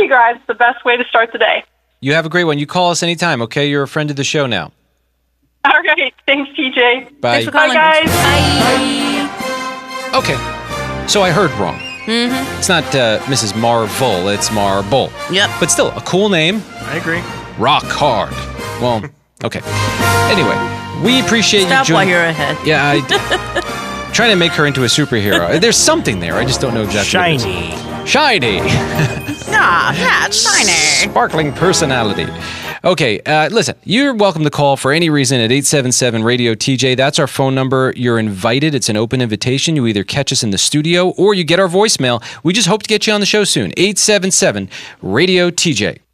coffee grinds. The best way to start the day. You have a great one. You call us anytime, okay? You're a friend of the show now. All right. Thanks, TJ. Bye. Thanks for calling. Bye, guys. Bye. Okay. So I heard wrong. Mm-hmm. It's not Mrs. Marvel, it's Marble. Yep. But still, a cool name. I agree. Rock hard. Well, okay. Anyway, we appreciate you Stop while joining. you're ahead. Yeah, trying to make her into a superhero. There's something there. I just don't know exactly. what it is. Shiny. Shiny. Yeah, it's shiny. Sparkling personality. Okay, listen, you're welcome to call for any reason at 877-RADIO-TJ. That's our phone number. You're invited. It's an open invitation. You either catch us in the studio or you get our voicemail. We just hope to get you on the show soon. 877-RADIO-TJ.